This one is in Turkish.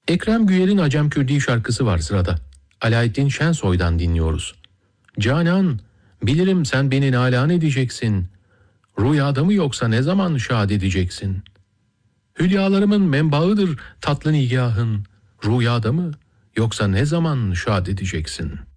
Ekrem Güyer'in Acem Kürdi şarkısı var sırada. Alaeddin Şensoy'dan dinliyoruz. Canan, bilirim sen beni nalan edeceksin. Rüyada mı yoksa ne zaman şad edeceksin? Hülyalarımın menbaıdır tatlı nigahın. Rüyada mı yoksa ne zaman şad edeceksin?